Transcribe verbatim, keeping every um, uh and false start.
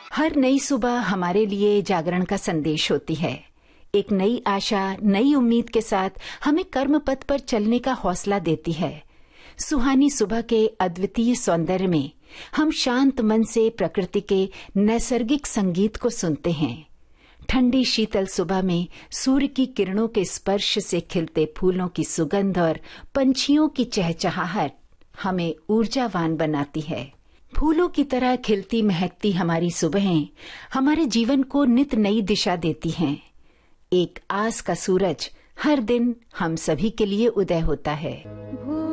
हर नई सुबह हमारे लिए जागरण का संदेश होती है। एक नई आशा, नई उम्मीद के साथ हमें कर्म पथ पर चलने का हौसला देती है। सुहानी सुबह के अद्वितीय सौंदर्य में हम शांत मन से प्रकृति के नैसर्गिक संगीत को सुनते हैं। ठंडी शीतल सुबह में सूर्य की किरणों के स्पर्श से खिलते फूलों की सुगंध और पंछियों की चहचहाहट हमें ऊर्जावान बनाती है। फूलों की तरह खिलती महकती हमारी सुबहें हमारे जीवन को नित नई दिशा देती हैं। एक आस का सूरज हर दिन हम सभी के लिए उदय होता है।